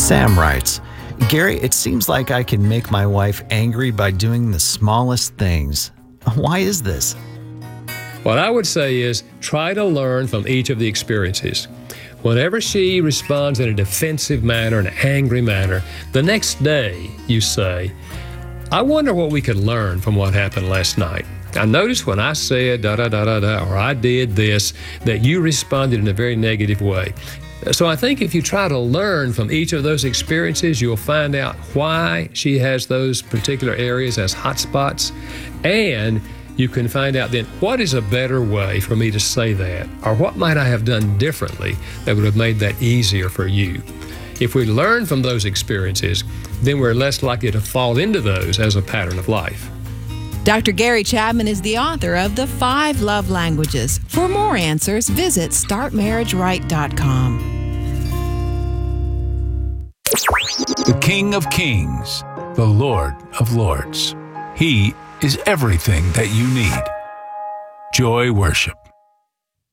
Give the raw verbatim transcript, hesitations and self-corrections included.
Sam writes, Gary, it seems like I can make my wife angry by doing the smallest things. Why is this? What I would say is try to learn from each of the experiences. Whenever she responds in a defensive manner, an angry manner, the next day you say, I wonder what we could learn from what happened last night. I noticed when I said da da da da da or I did this that you responded in a very negative way. So I think if you try to learn from each of those experiences, you'll find out why she has those particular areas as hot spots, and you can find out then what is a better way for me to say that, or what might I have done differently that would have made that easier for you. If we learn from those experiences, then we're less likely to fall into those as a pattern of life. Doctor Gary Chapman is the author of The Five Love Languages. For more answers, visit start marriage right dot com. The King of Kings, the Lord of Lords. He is everything that you need. Joy Worship.